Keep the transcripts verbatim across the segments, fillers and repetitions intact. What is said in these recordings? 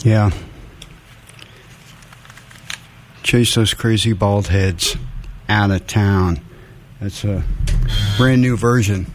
Yeah. Chase those crazy bald heads out of town. That's a brand new version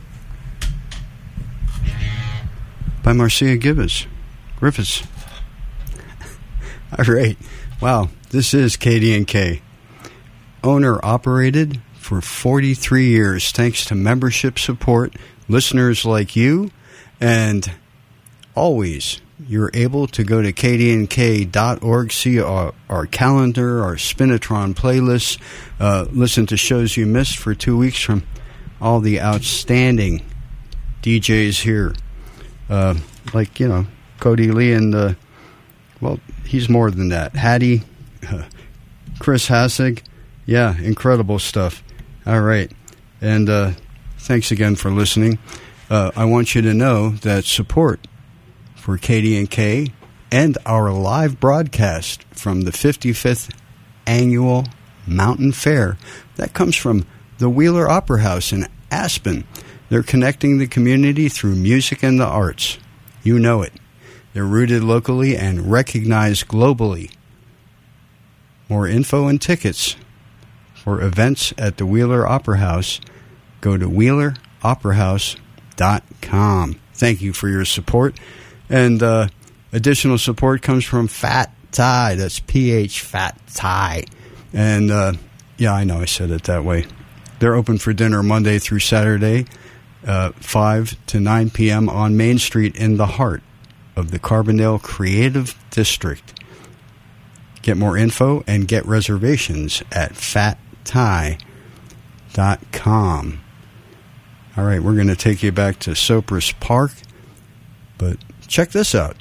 by Marcia Griffiths. Griffiths. All right. Wow. This is K D and K. Owner operated for forty-three years, thanks to membership support, listeners like you, and always you're able to go to K D N K dot org, see our, our calendar, our Spinatron playlist, uh, listen to shows you missed for two weeks from all the outstanding D Js here. Uh, like, you know, Cody Lee and, uh, well, he's more than that. Hattie, uh, Chris Hassig. Yeah, incredible stuff. All right. And uh, thanks again for listening. Uh, I want you to know that support for K D and K and our live broadcast from the fifty-fifth Annual Mountain Fair, that comes from the Wheeler Opera House in Aspen. They're connecting the community through music and the arts. You know it. They're rooted locally and recognized globally. More info and tickets for events at the Wheeler Opera House, go to wheeler opera house dot com. Thank you for your support. And uh, additional support comes from Fat Thai. That's P H Fat Thai. And, uh, yeah, I know I said it that way. They're open for dinner Monday through Saturday, uh, five to nine p.m. on Main Street in the heart of the Carbondale Creative District. Get more info and get reservations at fat thai dot com. All right, we're going to take you back to Sopris Park, but check this out.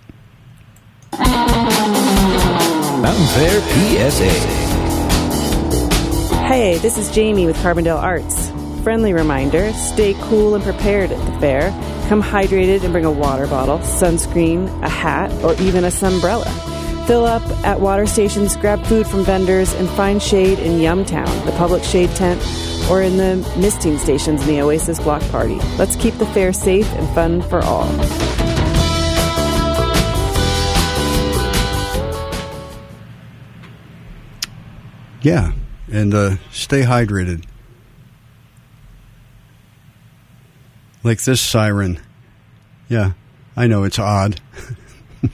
Mountain Fair P S A. Hey, this is Jamie with Carbondale Arts. Friendly reminder, stay cool and prepared at the fair. Come hydrated and bring a water bottle, sunscreen, a hat, or even a sunbrella. Fill up at water stations, grab food from vendors, and find shade in Yumtown, the public shade tent, or in the misting stations in the Oasis Block Party. Let's keep the fair safe and fun for all. Yeah, and uh, stay hydrated. Like this siren. Yeah, I know it's odd.